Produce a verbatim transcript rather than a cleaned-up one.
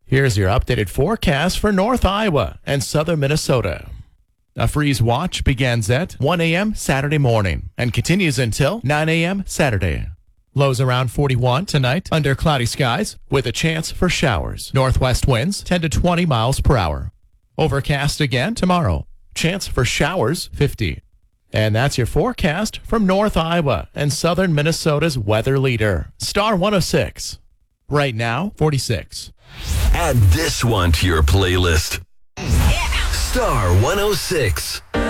Here's your updated forecast for North Iowa and southern Minnesota. A freeze watch begins at one a.m. Saturday morning and continues until nine a.m. Saturday. Lows around forty-one tonight under cloudy skies with a chance for showers. Northwest winds ten to twenty miles per hour. Overcast again tomorrow. Chance for showers fifty. And that's your forecast from North Iowa and southern Minnesota's weather leader, Star one oh six. Right now, forty-six. Add this one to your playlist. Yeah. Star one oh six.